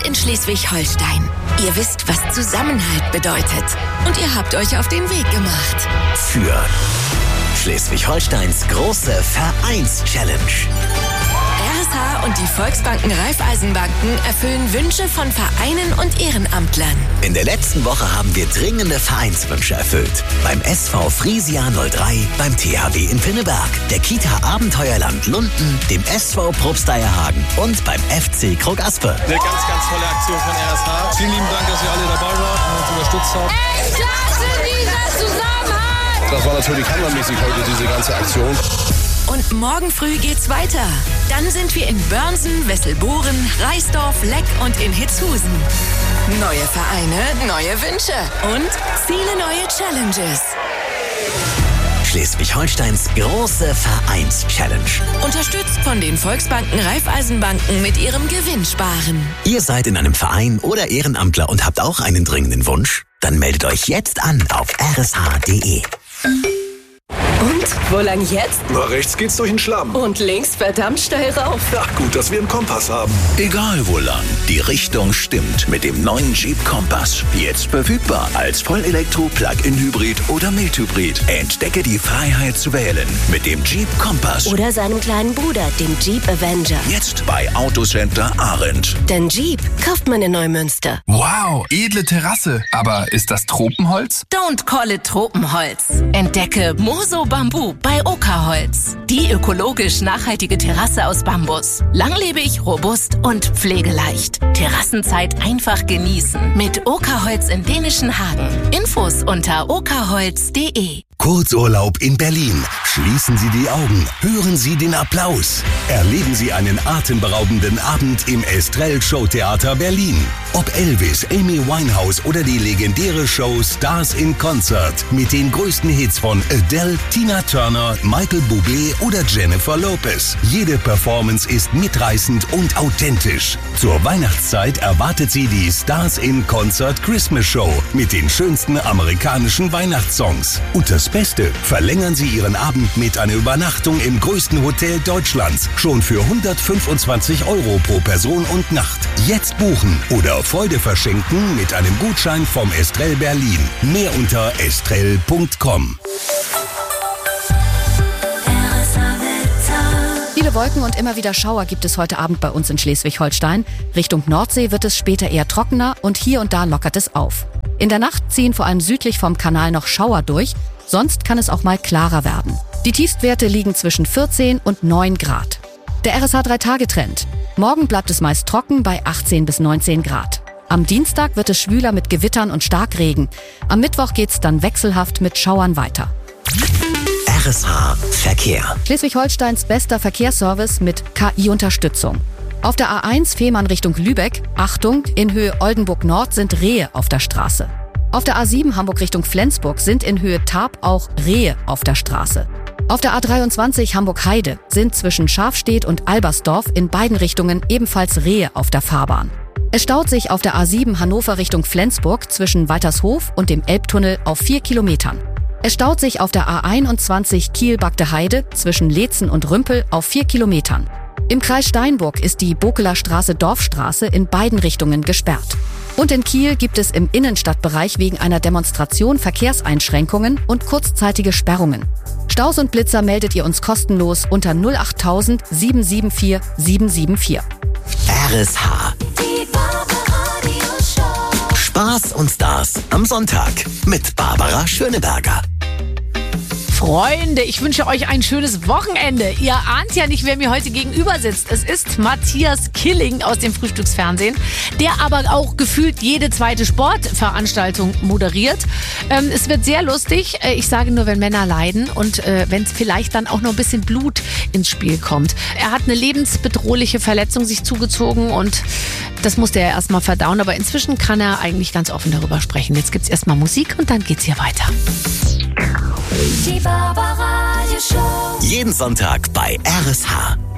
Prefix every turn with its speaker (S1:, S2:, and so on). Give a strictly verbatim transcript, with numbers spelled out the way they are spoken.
S1: und in Schleswig-Holstein. Ihr wisst, was Zusammenhalt bedeutet. Und ihr habt euch auf den Weg gemacht.
S2: Für Schleswig-Holsteins große Vereins-Challenge.
S1: R S H und die Volksbanken Raiffeisenbanken erfüllen Wünsche von Vereinen und Ehrenamtlern.
S2: In der letzten Woche haben wir dringende Vereinswünsche erfüllt. Beim S V Frisia null drei, beim T H W in Pinneberg, der Kita Abenteuerland Lunden, dem S V Probsteierhagen und beim F C Krog Aspe.
S3: Eine ganz, ganz tolle Aktion von R S H. Vielen lieben Dank, dass ihr alle dabei wart und uns unterstützt habt.
S4: Echt klasse, dieser Zusammenhalt!
S3: Das war natürlich hammermäßig heute, diese ganze Aktion.
S1: Und morgen früh geht's weiter. Dann sind wir in Börnsen, Wesselboren, Reisdorf, Leck und in Hitzhusen. Neue Vereine, neue Wünsche und viele neue Challenges.
S2: Schleswig-Holsteins große Vereins-Challenge.
S1: Unterstützt von den Volksbanken Raiffeisenbanken mit ihrem Gewinnsparen.
S2: Ihr seid in einem Verein oder Ehrenamtler und habt auch einen dringenden Wunsch? Dann meldet euch jetzt an auf r s h punkt d e.
S5: Und, wo lang jetzt?
S6: Na, rechts geht's durch den Schlamm.
S5: Und links verdammt steil rauf.
S6: Ja, gut, dass wir einen Kompass haben.
S7: Egal wo lang, die Richtung stimmt mit dem neuen Jeep Compass. Jetzt verfügbar als Vollelektro, Plug-in-Hybrid oder Mild-Hybrid. Entdecke die Freiheit zu wählen mit dem Jeep Compass.
S5: Oder seinem kleinen Bruder, dem Jeep Avenger.
S7: Jetzt bei Autocenter Arendt.
S5: Denn Jeep kauft man in Neumünster.
S8: Wow, edle Terrasse. Aber ist das Tropenholz?
S1: Don't call it Tropenholz. Entdecke Moso Bambu bei Okerholz. Die ökologisch nachhaltige Terrasse aus Bambus. Langlebig, robust und pflegeleicht. Terrassenzeit einfach genießen. Mit Okerholz in dänischen Hagen. Infos unter okerholz punkt d e.
S9: Kurzurlaub in Berlin. Schließen Sie die Augen, hören Sie den Applaus. Erleben Sie einen atemberaubenden Abend im Estrell Showtheater Berlin. Ob Elvis, Amy Winehouse oder die legendäre Show Stars in Concert mit den größten Hits von Adele, Tina Turner, Michael Bublé oder Jennifer Lopez. Jede Performance ist mitreißend und authentisch. Zur Weihnachtszeit erwartet Sie die Stars in Concert Christmas Show mit den schönsten amerikanischen Weihnachtssongs. Und das Beste, verlängern Sie Ihren Abend mit einer Übernachtung im größten Hotel Deutschlands. Schon für hundertfünfundzwanzig Euro pro Person und Nacht. Jetzt buchen oder Freude verschenken mit einem Gutschein vom Estrell Berlin. Mehr unter estrell punkt com.
S10: Viele Wolken und immer wieder Schauer gibt es heute Abend bei uns in Schleswig-Holstein. Richtung Nordsee wird es später eher trockener und hier und da lockert es auf. In der Nacht ziehen vor allem südlich vom Kanal noch Schauer durch, sonst kann es auch mal klarer werden. Die Tiefstwerte liegen zwischen vierzehn und neun Grad. Der R S H drei Tage Trend. Morgen bleibt es meist trocken bei achtzehn bis neunzehn Grad. Am Dienstag wird es schwüler mit Gewittern und Starkregen. Am Mittwoch geht's dann wechselhaft mit Schauern weiter.
S2: R S H Verkehr.
S10: Schleswig-Holsteins bester Verkehrsservice mit K I-Unterstützung. Auf der A eins Fehmarn Richtung Lübeck, Achtung, in Höhe Oldenburg Nord sind Rehe auf der Straße. Auf der A sieben Hamburg Richtung Flensburg sind in Höhe Tarp auch Rehe auf der Straße. Auf der A dreiundzwanzig Hamburg-Heide sind zwischen Schafstedt und Albersdorf in beiden Richtungen ebenfalls Rehe auf der Fahrbahn. Es staut sich auf der A sieben Hannover Richtung Flensburg zwischen Waltershof und dem Elbtunnel auf vier Kilometern. Es staut sich auf der A einundzwanzig Kiel-Bagde Heide zwischen Leetzen und Rümpel auf vier Kilometern. Im Kreis Steinburg ist die Bokeler Straße-Dorfstraße in beiden Richtungen gesperrt. Und in Kiel gibt es im Innenstadtbereich wegen einer Demonstration Verkehrseinschränkungen und kurzzeitige Sperrungen. Staus und Blitzer meldet ihr uns kostenlos unter null acht tausend sieben sieben vier sieben sieben vier.
S2: R S H. Spaß und Stars am Sonntag mit Barbara Schöneberger.
S4: Freunde, ich wünsche euch ein schönes Wochenende. Ihr ahnt ja nicht, wer mir heute gegenüber sitzt. Es ist Matthias Killing aus dem Frühstücksfernsehen, der aber auch gefühlt jede zweite Sportveranstaltung moderiert. Ähm, es wird sehr lustig. Ich sage nur, wenn Männer leiden und äh, wenn es vielleicht dann auch noch ein bisschen Blut ins Spiel kommt. Er hat eine lebensbedrohliche Verletzung sich zugezogen und das musste er erstmal verdauen. Aber inzwischen kann er eigentlich ganz offen darüber sprechen. Jetzt gibt's erstmal Musik und dann geht's hier weiter.
S2: Die Barbara Radio Show. Jeden Sonntag bei R S H.